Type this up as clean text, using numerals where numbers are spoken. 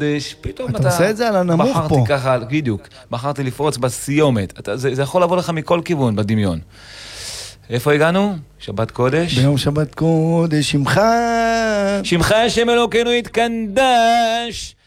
קודש, פתאום אתה עושה את זה על הנמוך בחרתי פה. ככה, בדיוק, בחרתי לפרוץ בסיומת. זה יכול לבוא לך מכל כיוון בדמיון. איפה הגענו? שבת קודש. ביום שבת קודש, שמך שמך השם אלוקינו יתקדש.